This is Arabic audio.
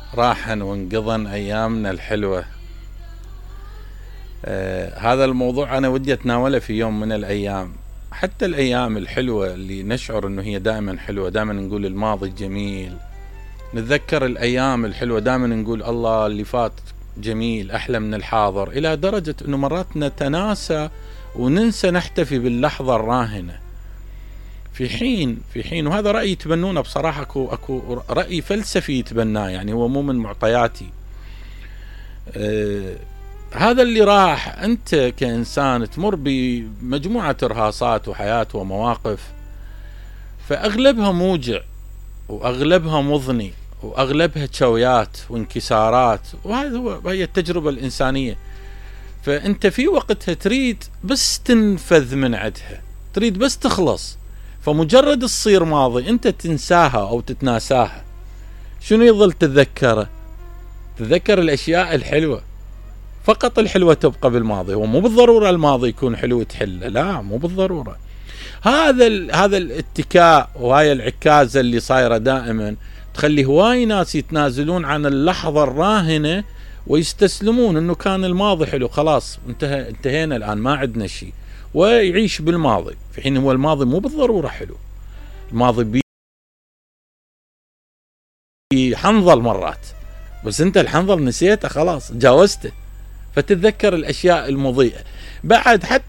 راحن وانقضن أيامنا الحلوة. هذا الموضوع أنا ودي أتناوله في يوم من الأيام. حتى الأيام الحلوة اللي نشعر أنه هي دائما حلوة، دائما نقول الماضي جميل، نتذكر الأيام الحلوة، دائما نقول الله اللي فات جميل أحلى من الحاضر، إلى درجة أنه مرات نتناسى وننسى نحتفي باللحظة الراهنة. في حين وهذا رأي يتبنونه بصراحة، أكو رأي فلسفي يتبناه، يعني هو مو من معطياتي. هذا اللي راح، أنت كإنسان تمر بمجموعة إرهاصات وحياة ومواقف، فأغلبها موجع وأغلبها مضني وأغلبها تشويات وانكسارات، وهي التجربة الإنسانية. فأنت في وقتها تريد بس تنفذ من عدها، تريد بس تخلص، فمجرد تصير ماضي أنت تنساها أو تتناساها. شنو يظل تتذكره؟ تذكر الأشياء الحلوة، فقط الحلوة تبقى بالماضي. هو مو بالضرورة الماضي يكون حلو تحله، لا مو بالضرورة. هذا الاتكاء وهاي العكازة اللي صايرة دائما تخلي هواي ناس يتنازلون عن اللحظة الراهنة ويستسلمون انه كان الماضي حلو، خلاص انتهينا الان ما عندنا شيء، ويعيش بالماضي، في حين هو الماضي مو بالضرورة حلو. الماضي حنظل مرات، بس انت الحنظل نسيته خلاص، جاوزته، فتتذكر الاشياء المضيئة. بعد حتى